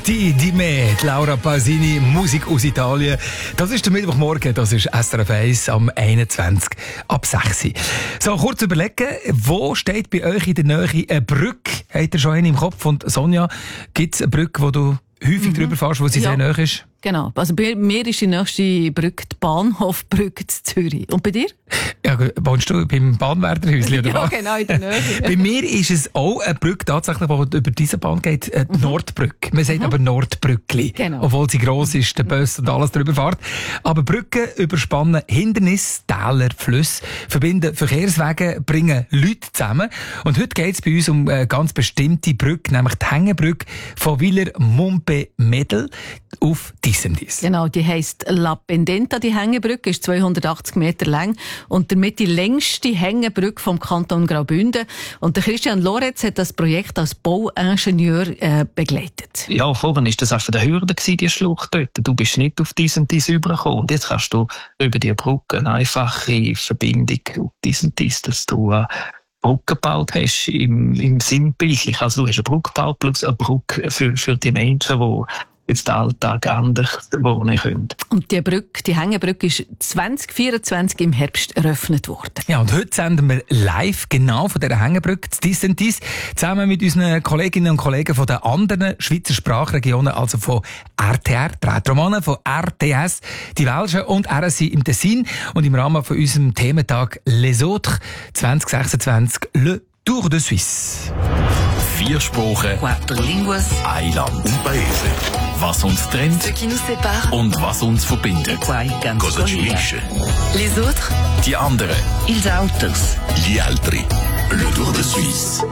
Die mit Laura Pausini, Musik aus Italien. Das ist der Mittwochmorgen, das ist SRF 1 am 21 ab 6 Uhr. So, kurz überlegen, wo steht bei euch in der Nähe eine Brücke? Habt ihr schon eine im Kopf? Und Sonja, gibt es eine Brücke, wo du häufig drüber fährst, wo sie sehr nahe ist? Genau. Also bei mir ist die nächste Brücke die Bahnhofbrücke zu Zürich. Und bei dir? Ja, wohnst du beim Bahnwärterhäuschen, oder was? Ja, genau, in der Nähe. Bei mir ist es auch eine Brücke, tatsächlich, die über diese Bahn geht, die Nordbrücke. Man sagt aber Nordbrückli, genau. Obwohl sie gross ist, der Bus und alles drüber fährt. Aber Brücken überspannen Hindernisse, Täler, Flüsse, verbinden Verkehrswege, bringen Leute zusammen. Und heute geht es bei uns um eine ganz bestimmte Brücke, nämlich die Hängebrücke von Villers-Montpé-Medel auf Disentis. Genau, die heisst La Pendenta, die Hängebrücke, ist 280 Meter lang und damit die längste Hängebrücke vom Kanton Graubünden. Und der Christian Loretz hat das Projekt als Bauingenieur begleitet. Ja, vorhin war das auch von der Hürde, die Schlucht dort. Du bist nicht auf Disentis rübergekommen. Und jetzt kannst du über die Brücke eine einfache Verbindung auf Disentis, dass du Brücke gebaut hast, im Sinnbildlich. Also du hast eine Brücke gebaut plus eine Brücke für die Menschen, die jetzt den Alltag anders wohnen können. Und die Brücke, die Hängebrücke, ist 2024 im Herbst eröffnet worden. Ja, und heute senden wir live genau von dieser Hängebrücke zu Disentis, zusammen mit unseren Kolleginnen und Kollegen von den anderen Schweizer Sprachregionen, also von RTR, die Rätoromanen, von RTS, die Welschen und RSI im Tessin. Und im Rahmen von unserem Thementag Les Autres 2026 Le Tour de Suisse. 4 Sprachen, 4 línguas, ein Land und Paese. Was uns trennt ce qui nous sépare, und was uns verbindet. Cosa ci unisce. les autres, Die anderen. ils autres. Gli altri. Le Tour de Suisse.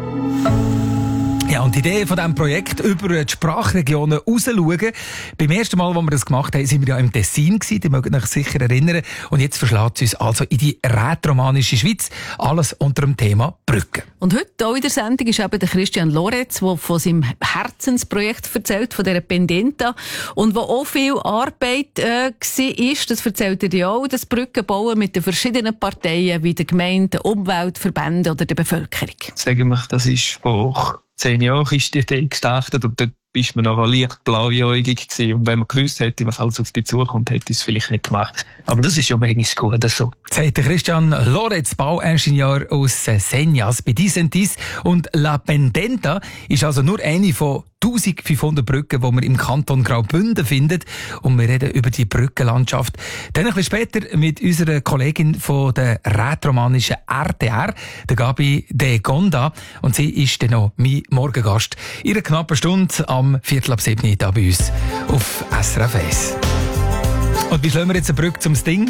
Ja, und die Idee von diesem Projekt über die Sprachregionen rausschauen. Beim ersten Mal, als wir das gemacht haben, sind wir ja im Tessin gewesen. Die mögen euch sicher erinnern. Und jetzt verschlägt es uns also in die rätoromanische Schweiz. Alles unter dem Thema Brücken. Und heute auch in der Sendung ist eben der Christian Loretz, der von seinem Herzensprojekt erzählt, von dieser Pendenta. Und wo auch viel Arbeit war, das erzählt er ja auch, das Brückenbauen mit den verschiedenen Parteien, wie der Gemeinde, Umwelt, Verbände oder der Bevölkerung. Sagen wir, das ist vor 10 Jahren ist die Idee gestartet und dort bist man noch leicht blaujäugig gewesen. Und wenn man gewusst hätte, was alles auf dich zukommt, hätte ich es vielleicht nicht gemacht. Aber das ist ja manchmal gut so. Sagt der Christian Loretz, Bauingenieur aus Senjas bei Disentis. Und La Pendenta ist also nur eine von 1500 Brücken, die man im Kanton Graubünden findet. Und wir reden über die Brückenlandschaft. Dann ein bisschen später mit unserer Kollegin von der rätoromanischen RTR, der Gabi de Gonda. Und sie ist dann noch mein Morgengast. In einer knappen Stunde am 6:45 hier bei uns auf SRF 1. Und wie schlagen wir jetzt eine Brücke zum Sting?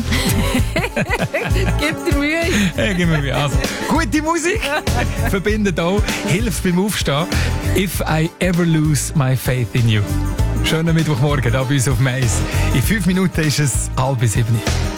Gib dir Mühe! Ja, gib mir Mühe. Also, gute Musik verbindet auch, hilft beim Aufstehen. If I ever lose my faith in you. Schönen Mittwochmorgen da bei uns auf Mais. In 5 Minuten ist es 6:30.